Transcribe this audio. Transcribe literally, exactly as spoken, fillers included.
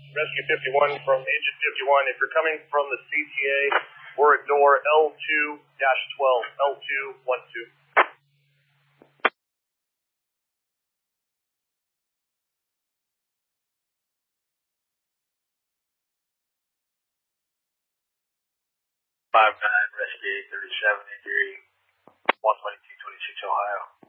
Rescue fifty-one from Agent fifty-one. If you're coming from the C T A, we're at door L two twelve, L two twelve. five nine, Rescue eight thirty-seven, injury one twenty-two twenty-six, Ohio.